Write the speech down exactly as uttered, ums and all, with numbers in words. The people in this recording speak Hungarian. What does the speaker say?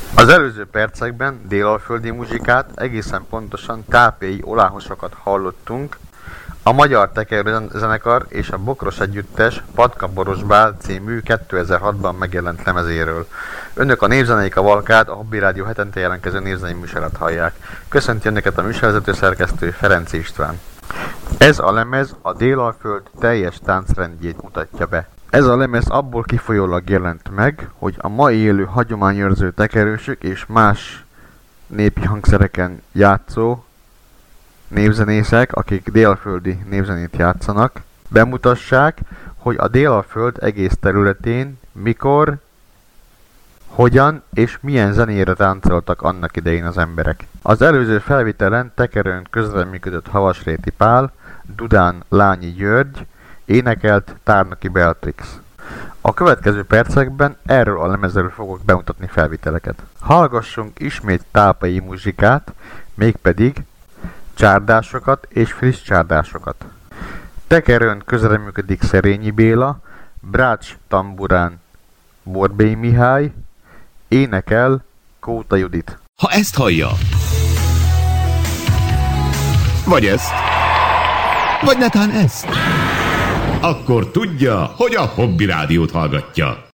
Az előző percekben délalföldi muzsikát, egészen pontosan tápéi oláhosokat hallottunk, a Magyar Tekerő Zenekar és a Bokros Együttes Patka Borosbál című kétezer-hatban megjelent lemezéről. Önök a Népzenéik a Valkát, a Hobby Rádió hetente jelentkező népzenei műsorát hallják. Köszönti önöket a műsorvezető szerkesztő Ferenc István. Ez a lemez a Délalföld teljes táncrendjét mutatja be. Ez a lemez abból kifolyólag jelent meg, hogy a mai élő hagyományőrző tekerősök és más népi hangszereken játszó népzenészek, akik délföldi népzenét játszanak, bemutassák, hogy a Délalföld egész területén mikor, hogyan és milyen zenére táncoltak annak idején az emberek. Az előző felvitelen Tekerőn közreműködött Havasréti Pál, dudán Lányi György, énekelt Tárnoki Beatrix. A következő percekben erről a lemezről fogok bemutatni felviteleket. Hallgassunk ismét tápai muzsikát, mégpedig csárdásokat és friss csárdásokat. Tekerőn közreműködik Szerényi Béla, brács tamburán Borbély Mihály, énekel Kóta Judit. Ha ezt hallja, vagy ezt, vagy netán ezt, akkor tudja, hogy a Hobby Rádiót hallgatja.